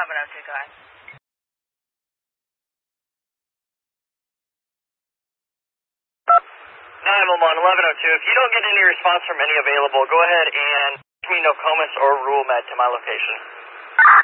1102, go ahead. 911, 1102. If you don't get any response from any available, go ahead and me Nokomis or Rule Med to my location.